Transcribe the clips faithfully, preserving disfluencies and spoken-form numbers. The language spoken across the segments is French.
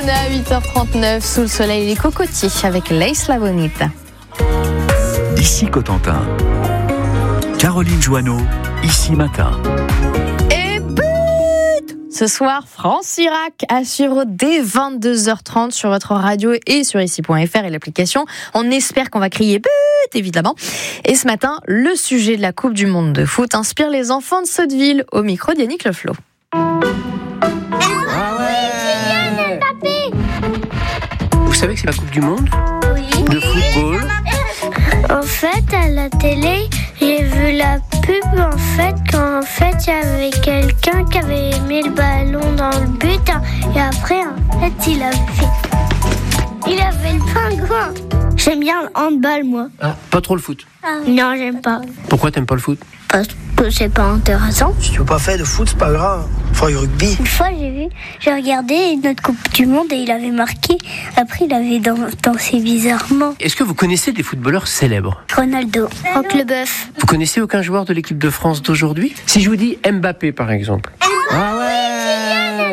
On est à huit heures trente-neuf, sous le soleil, les cocotiers avec L'Isla Bonita. Ici Cotentin. Caroline Joanneau, ici matin. Et but ! Ce soir, France-Irak à suivre dès vingt-deux heures trente sur votre radio et sur ici point f r et l'application. On espère qu'on va crier but, évidemment. Et ce matin, le sujet de la Coupe du Monde de foot inspire les enfants de Sotteville. Au micro d'Yannick Leflo. Vous savez que c'est la Coupe du Monde ? Oui. De football ? En fait, à la télé, j'ai vu la pub, en fait, quand en fait, il y avait quelqu'un qui avait mis le ballon dans le but, hein, et après, en fait, il avait fait... Il avait le pingouin. J'aime bien le handball, moi. Ah, pas trop le foot. Ah. Non, j'aime pas. Pourquoi t'aimes pas le foot ? Parce que c'est pas intéressant. Si tu veux pas faire de foot, c'est pas grave. Faut du rugby. Une fois, j'ai vu, j'ai regardé notre Coupe du Monde et il avait marqué. Après, il avait dansé bizarrement. Est-ce que vous connaissez des footballeurs célèbres ? Ronaldo, Roch Leboeuf. Vous connaissez aucun joueur de l'équipe de France d'aujourd'hui ? Si je vous dis Mbappé, par exemple. Ah ouais !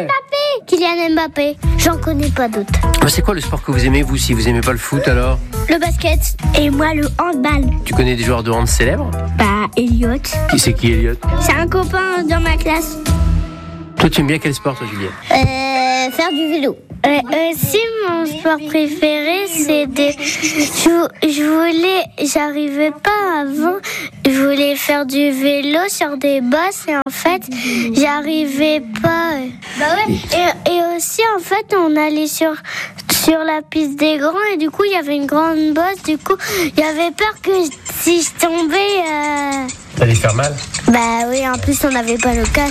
Kylian Mbappé. J'en connais pas d'autres. Bah, c'est quoi le sport que vous aimez, vous, si vous aimez pas le foot, alors ? Le basket. Et moi, le handball. Tu connais des joueurs de hand célèbres ? Bah, Elliot. Qui c'est qui, Elliot ? C'est un copain dans ma classe. Toi, tu aimes bien quel sport, toi, Julien ? Euh, faire du vélo. Euh, aussi, mon sport préféré, c'est des... Je, je voulais... J'arrivais pas avant. Je voulais faire du vélo sur des bosses et en fait, j'arrivais pas. Bah ouais. Et, et aussi, en fait, on allait sur... sur la piste des grands et du coup, il y avait une grande bosse. Du coup, il y avait peur que si je tombais... Euh... T'allais faire mal ? Bah oui, en plus, on n'avait pas le casque.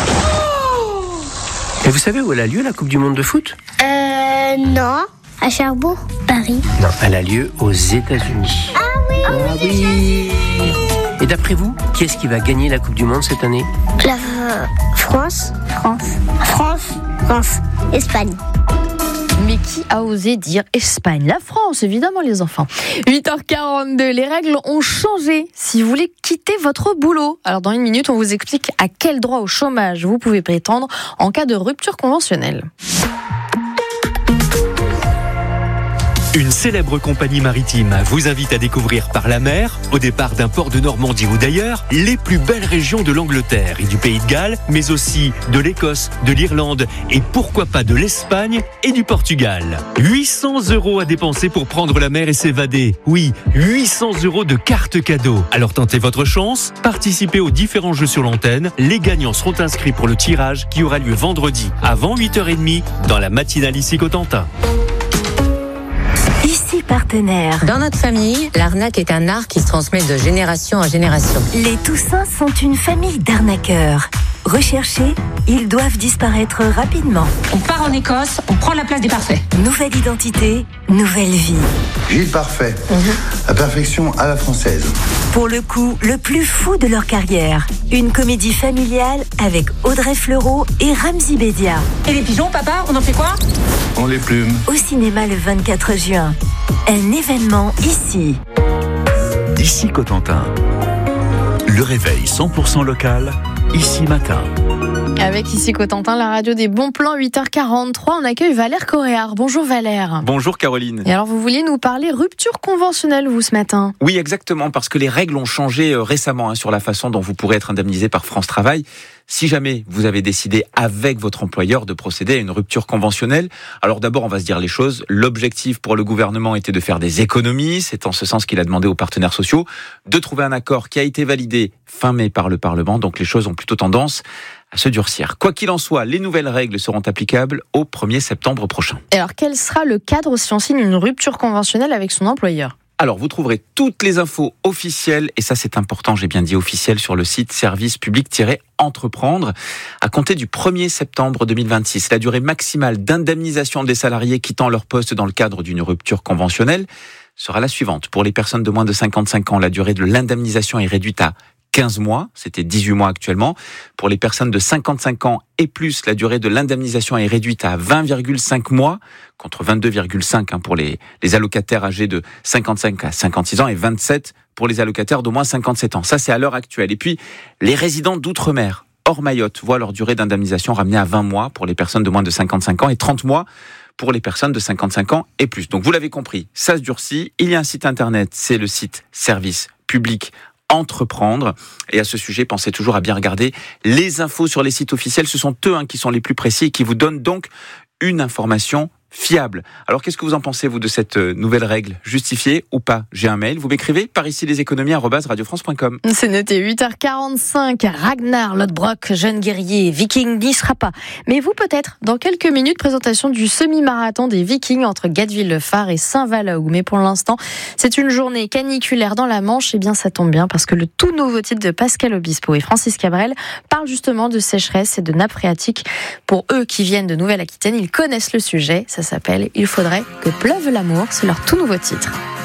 Et vous savez où elle a lieu, la Coupe du Monde de foot ? Euh, non. À Cherbourg, Paris. Non, elle a lieu aux États-Unis. Ah oui, Ah oui. Et d'après vous, qui est-ce qui va gagner la Coupe du Monde cette année ? La euh, France. France. France. France. Espagne. Mais qui a osé dire Espagne ? La France, évidemment, les enfants. huit heures quarante-deux, les règles ont changé si vous voulez quitter votre boulot. Alors, dans une minute, on vous explique à quel droit au chômage vous pouvez prétendre en cas de rupture conventionnelle. Une célèbre compagnie maritime vous invite à découvrir par la mer, au départ d'un port de Normandie ou d'ailleurs, les plus belles régions de l'Angleterre et du Pays de Galles, mais aussi de l'Écosse, de l'Irlande et pourquoi pas de l'Espagne et du Portugal. huit cents euros à dépenser pour prendre la mer et s'évader. Oui, huit cents euros de carte cadeau. Alors tentez votre chance, participez aux différents jeux sur l'antenne. Les gagnants seront inscrits pour le tirage qui aura lieu vendredi avant huit heures trente dans la matinale ici Cotentin. Ici Partenaire. Dans notre famille, l'arnaque est un art qui se transmet de génération en génération. Les Toussins sont une famille d'arnaqueurs. Recherchés, ils doivent disparaître rapidement. On part en Écosse, on prend la place des parfaits. Nouvelle identité, nouvelle vie. Gilles Parfait, mm-hmm. La perfection à la française. Pour le coup, le plus fou de leur carrière. Une comédie familiale avec Audrey Fleurot et Ramzy Bedia. Et les pigeons, papa, on en fait quoi ? On les plume. Au cinéma le vingt-quatre juin. Un événement ici. Ici Cotentin. Le réveil cent pour cent local, ici matin. Avec ici Cotentin, la radio des bons plans, huit heures quarante-trois, on accueille Valère Coréard. Bonjour Valère. Bonjour Caroline. Et alors vous vouliez nous parler rupture conventionnelle, vous, ce matin ? Oui, exactement, parce que les règles ont changé récemment hein, sur la façon dont vous pourrez être indemnisé par France Travail. Si jamais vous avez décidé avec votre employeur de procéder à une rupture conventionnelle, alors d'abord on va se dire les choses. L'objectif pour le gouvernement était de faire des économies, c'est en ce sens qu'il a demandé aux partenaires sociaux de trouver un accord qui a été validé fin mai par le Parlement, donc les choses ont plutôt tendance à se durcir. Quoi qu'il en soit, les nouvelles règles seront applicables au premier septembre prochain. Et alors quel sera le cadre si on signe une rupture conventionnelle avec son employeur ? Alors, vous trouverez toutes les infos officielles, et ça c'est important, j'ai bien dit officiel, sur le site service public-entreprendre, à compter du premier septembre deux mille vingt-six. La durée maximale d'indemnisation des salariés quittant leur poste dans le cadre d'une rupture conventionnelle sera la suivante. Pour les personnes de moins de cinquante-cinq ans, la durée de l'indemnisation est réduite à quinze mois, c'était dix-huit mois actuellement. Pour les personnes de cinquante-cinq ans et plus, la durée de l'indemnisation est réduite à vingt virgule cinq mois, contre vingt-deux virgule cinq hein, pour les, les allocataires âgés de cinquante-cinq à cinquante-six ans et vingt-sept pour les allocataires d'au moins cinquante-sept ans. Ça, c'est à l'heure actuelle. Et puis, les résidents d'outre-mer, hors Mayotte, voient leur durée d'indemnisation ramenée à vingt mois pour les personnes de moins de cinquante-cinq ans et trente mois pour les personnes de cinquante-cinq ans et plus. Donc vous l'avez compris, ça se durcit. Il y a un site internet, c'est le site Service Public Entreprendre. Et à ce sujet, pensez toujours à bien regarder les infos sur les sites officiels. Ce sont eux hein, qui sont les plus précis et qui vous donnent donc une information fiable. Alors qu'est-ce que vous en pensez, vous, de cette nouvelle règle? Justifiée ou pas? J'ai un mail, vous m'écrivez par ici les économies arobase radio france point com. C'est noté, huit heures quarante-cinq, Ragnar Lodbrok, jeune guerrier viking, n'y sera pas. Mais vous peut-être, dans quelques minutes, présentation du semi-marathon des Vikings entre Gatteville-le-Phare et Saint-Valaou. Mais pour l'instant, c'est une journée caniculaire dans la Manche. Et bien ça tombe bien parce que le tout nouveau titre de Pascal Obispo et Francis Cabrel parle justement de sécheresse et de nappes phréatiques. Pour eux qui viennent de Nouvelle-Aquitaine, ils connaissent le sujet. Ça s'appelle « Il faudrait que pleuve l'amour », c'est leur tout nouveau titre.